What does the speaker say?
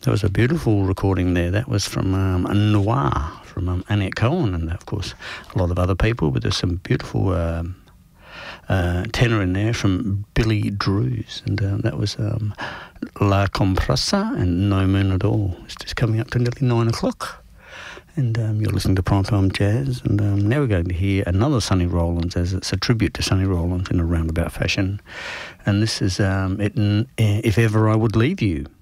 That was a beautiful recording there. That was from Noir, from Annette Cohen, and of course a lot of other people, but there's some beautiful tenor in there from Billy Drews, and that was La Compressa and No Moon at All. It's just coming up to nearly 9 o'clock. And you're listening to Primetime Jazz, and now we're going to hear another Sonny Rollins, as it's a tribute to Sonny Rollins in a roundabout fashion. And this is If Ever I Would Leave You.